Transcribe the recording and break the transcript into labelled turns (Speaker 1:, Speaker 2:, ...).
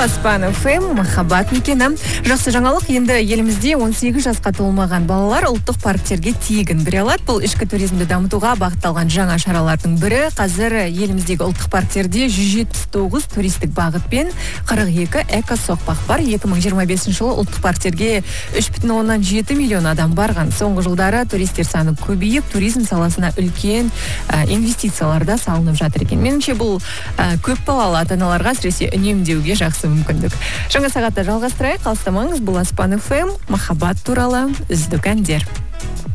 Speaker 1: Аспан ФМ, махаббат мекені. Жақсы жаңалық, енді елімізде 18 жасқа толмаған балалар ұлттық парктерге тегін кіре алады. Бұл ішкі туризмді дамытуға бағытталған жаңа шаралардың бірі. Қазір еліміздегі ұлттық парктерде 179 туристік бағыт пен 42 эко-соқпақ бар. 2025 жылы ұлттық парктерге 3,7 миллион адам барған. Соңғы жылдары туристер саны көбейіп, туризм саласына үлкен инвестицияларда салынып жатыр екен. Меніңше бұл көп балалы ата-аналарға әсіресе үнемдеуге жақсы мүмкіндік. Жаңа сағатта жалғастырайық, алыстамаңыз. Бұл Аспан ФМ, махаббат туралы үздік әндер.